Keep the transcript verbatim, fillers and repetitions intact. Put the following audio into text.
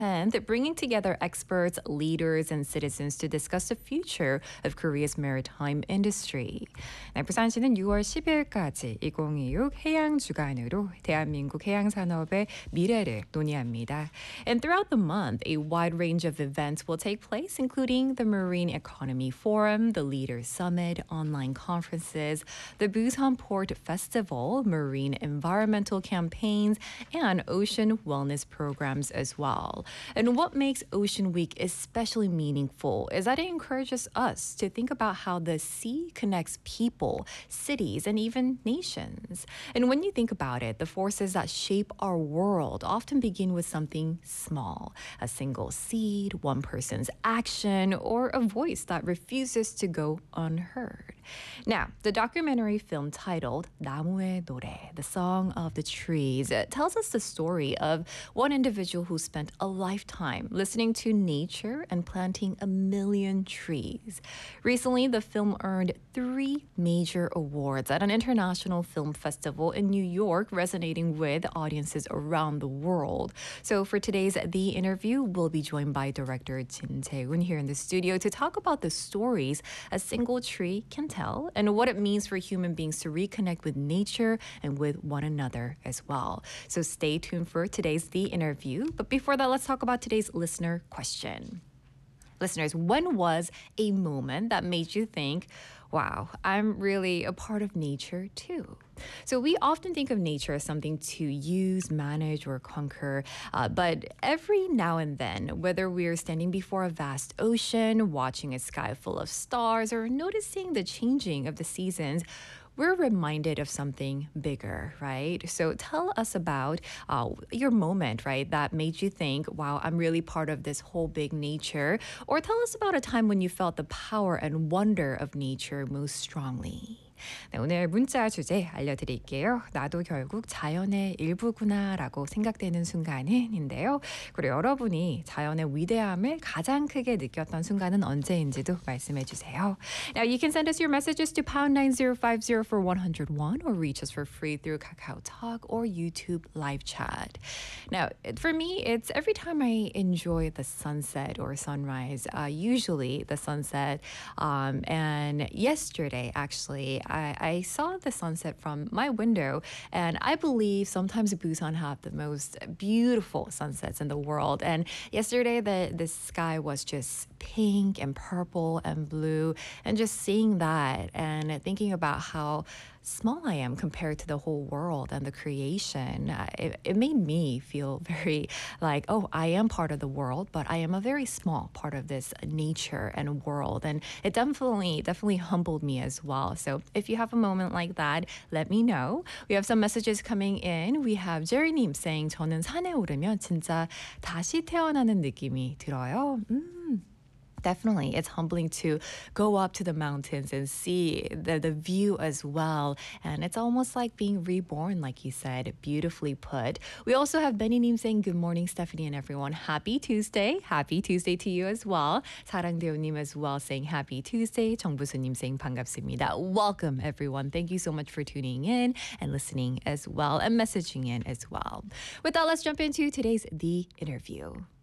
tenth, bringing together experts, leaders, and citizens to discuss the future of Korea's maritime industry. 네, 부산시는 유월 십일까지 이천이십육 해양 주간으로 대한민국 해양 산업의 미래를 논의합니다. And throughout the month, a wide range of events will take place, including the Marine Economy Forum, the Leaders Summit, online conferences, the Busan Port Festival, marine environmental campaigns, and ocean wellness programs as well. And what makes Ocean Week especially meaningful is that it encourages us to think about how the sea connects people, cities, and even nations. And when you think about it, the forces that shape our world often begin with something small, a single seed, one person's action, or a voice that refuses to go unheard. Now, the documentary film titled 나무의 노래, the song of the trees, it tells us the story of one individual who spent a lifetime listening to nature and planting a million trees. Recently, the film earned three major awards at an international film festival in New York, resonating with audiences around the world. So for today's The Interview, we'll be joined by director Jin Tae-woon here in the studio to talk about the stories a single tree can tell and what it means for human beings to reconnect with nature and with one another as well. So stay tuned for today's The Interview. But before that, let's talk about today's listener question. Listeners, when was a moment that made you think, wow, I'm really a part of nature too? So we often think of nature as something to use, manage, or conquer. Uh, but every now and then, whether we're standing before a vast ocean, watching a sky full of stars, or noticing the changing of the seasons, we're reminded of something bigger, right? So tell us about uh, your moment, right, that made you think, wow, I'm really part of this whole big nature. Or tell us about a time when you felt the power and wonder of nature most strongly. 네, 오늘 문자 주제 알려드릴게요. 나도 결국 자연의 일부구나라고 생각되는 순간은인데요. 그리고 여러분이 자연의 위대함을 가장 크게 느꼈던 순간은 언제인지도 말씀해 주세요. Now you can send us your messages to pound nine zero five zero for one oh one or reach us for free through Kakao Talk or YouTube live chat. Now for me, it's every time I enjoy the sunset or sunrise, uh, usually the sunset. Um, and yesterday, actually, I, I saw the sunset from my window, and I believe sometimes Busan have the most beautiful sunsets in the world. And yesterday, the, the sky was just pink and purple and blue, and just seeing that and thinking about how small I am compared to the whole world and the creation, uh, it, it made me feel very like, oh, I am part of the world, but I am a very small part of this nature and world. And it definitely, definitely humbled me as well. So if you have a moment like that, let me know. We have some messages coming in. We have Jerry님 saying, 저는 산에 오르면 진짜 다시 태어나는 느낌이 들어요. 음. Definitely, it's humbling to go up to the mountains and see the, the view as well. And it's almost like being reborn, like you said, beautifully put. We also have Benny Nim saying, good morning, Stephanie and everyone. Happy Tuesday. Happy Tuesday to you as well. 사랑대우님 as well saying, happy Tuesday. 정부수님 saying, 반갑습니다. Welcome, everyone. Thank you so much for tuning in and listening as well and messaging in as well. With that, let's jump into today's The Interview.